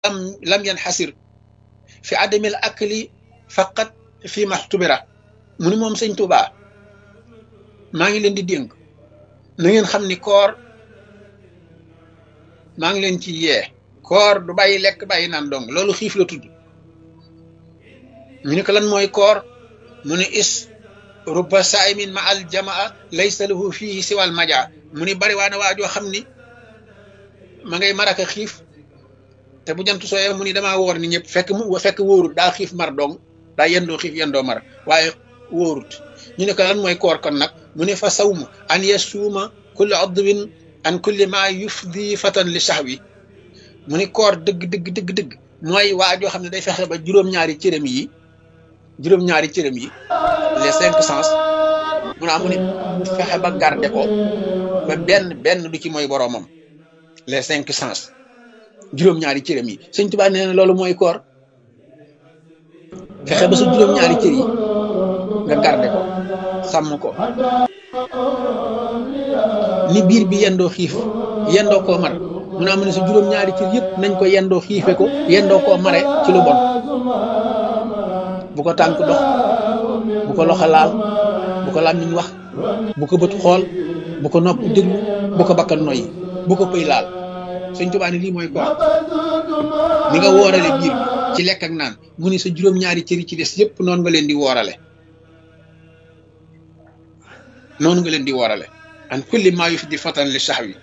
lam yanxasir fi adamil akli faqat fi maxtubira mu ni moom sëñ Tuubaa maa ngi leen di dénk na ngeen xam ni koor maa ngi leen ci yee koor du bàyyi lekk bàyyi naan dong loolu xiif la tudd ñu ne ko lan mooy koor mu ne is rubba saimin ma al jamaa laysa lahu fihi siwal majaa mu ni bari waana waajoo xam ni ma ngay maraka xiif te bu jant sooyee mu ni damaa wóor ni ñëpp fekk wóorut daa xiif mar dong daa yendoo xiif yendoo mar waaye wóorut ñu ne ko lan mooy koor kon nag mu ne fa sawmu an yasuuma kulli adwin an kulli ma yufdi fatan li sahwi mu ni koor dëgg mooy waajoo xam ne day fexe ba juróom-ñaari cërëm yi les 5 sens mu naa mu ni fexe ba garde ko ba benn du ci mooy boroomam les 5 sens juróom-ñaari cërëm yi sëñ Tuubaa nee na loolu mooy koor fexe ba sa juróom-ñaari cër yi nga garde ko sàmm ko ni biir bi yendoo xiif yendoo koo mar mu naa mu ne sa juróom-ñaari cër yëpp nañ ko yendoo xiife ko yendoo koo mare ci lu bon bu ko tànk dox bu ko loxo laal bu ko làmmiñ wax bu ko bët xool bu ko nopp déglu bu ko bakkan noyyi bu ko pëy laal sëñ Tuubaa ne lii mooy koor ni nga woorale biir bi ci lekk ak naan mu ni sa juróom-ñaari cër yi ci des yëpp noonu nga leen di woorale an kulli ma yufdi fatan li sahwi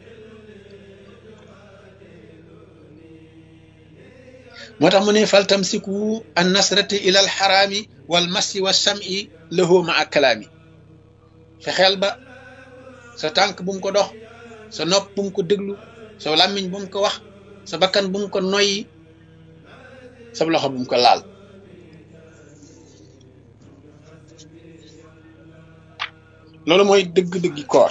moo tax mu ne fal tamsiku an nasrati ila al xaraami wal masi wa sam'i lahu ma ak kalaami fexeel ba sa tànk bu mu ko dox sa nopp bu mu ko déglu sa làmmiñ bu mu ko wax sa bakkan bu mu ko noyyi sa loxo bu mu ko laal loolu mooy dëgg-dëggi koor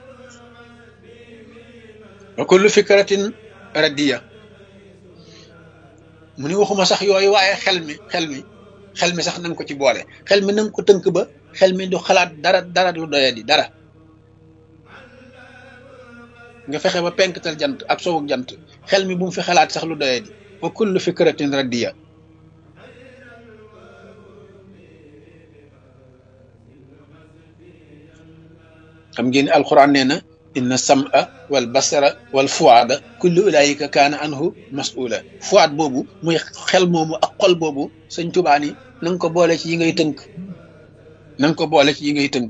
wa kullu fikratin radiya mu ni waxuma sax yooyu waaye xel mi sax nanga ko ci boole xel mi nanga ko tënk ba xel mi du xalaat dara lu doye di dara nga fexe ba penktal jant ak sowuk jant xel mi bu mu fi xalaat sax lu doye di wa kullu fikratin radiya xam ngeen alquran nee na inna sam'a wal basara wal fuada kullu ulaika kaana anhu mas'ula fuad boobu muy xel moomu ak xol boobu sëñ Tuubaa ni na nga ko boole ci yi ngay tënk na nga ko boole ci yi ngay tënk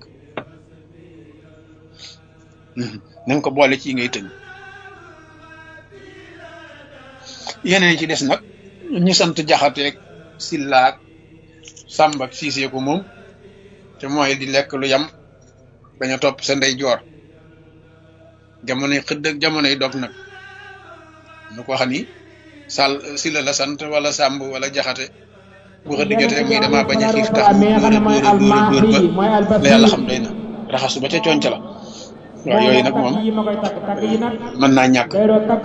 yeneen ci des nag ñu sant jaxateeg sillaak sàmbak siiseeku moom te mooy di lekk lu yam bañ a topp sa ndey joor jamonoy xëdd ak jamonoy dog nag nu ko xam ni sàll si la sant wala sàmb wala jaxate bu xëdd jotee muy dama bañ a xiif tax mu dóor ba la yàlla xam doy na raxasu ba ca conc la waaw yooyu nag moom mën naa ñàkk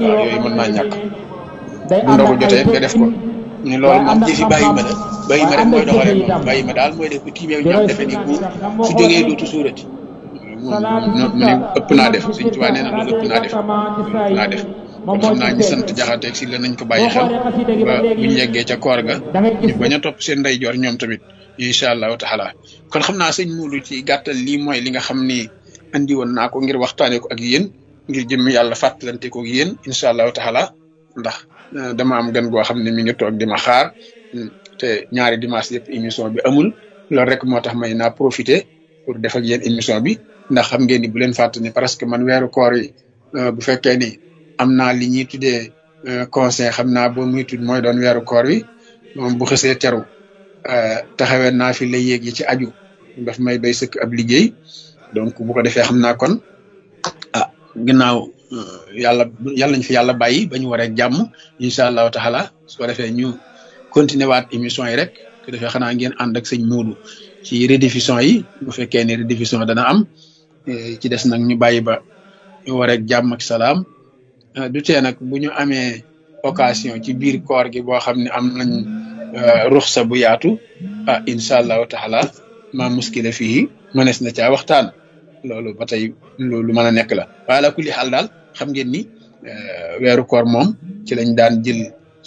bu ndogu jotee nga def ko ni loolu moom jëfi bàyyi ma rek mooy doxale moom bàyyi ma daal mooy def bu tiimee ñoom defe ni bu su jógee dootu suurati mu ne ëpp naa def Sëñ Tuubaa nee na loolu ëpp naa def kon xam naa ñi sant jaxateeg si la nañ ko bàyyi xel ba buñ yeggee ca koor ga ñu bañ a topp seen ndeyjoor ñoom tamit incha allahu taala kon xam naa sëñ Muudu ci gàttal lii mooy li nga xam ni andi woon naa ko ngir waxtaanee ko ak yéen ngir jëmmi yàlla fàttalante ko ak yéen incha allahu taala ndax dama am gan goo xam ne mi ngi toog di ma xaar te ñaari dimanche yëpp émission bi amul loolu rek moo tax may naa profité pour def ak yéen émission bi ndax xam ngeen ni bu leen fàtte ni parce que man weeru koor yi bu fekkee ni am naa li ñuy tuddee conseil xam naa boo muy tudd mooy doon weeru koor wi moom bu xësee teru taxawee naa fi la yéeg yi ci aju daf may bay sëkk ab liggéey donc bu ko defee xam naa kon ginnaaw yàlla nañ fi yàlla bàyyi ba ñu waree jàmm incha allahu taala su ko defee ñu continuer waat émission yi rek ko defee xanaa ngeen ànd ak sëñ Muudu ci rediffusion yi bu fekkee ne rediffusion dana am ci des nag ñu bàyyi ba ñu waree jàmm ak salaam du tee nag bu ñu amee occasion ci biir koor gi boo xam ne am nañ ruxsa bu yaatu incha allahu taala ma muskila fii mënees na caa waxtaan loolu ba tey lu mën a nekk la waaye la kulli xaal daal xam ngeen ni weeru koor moom ci lañ daan jël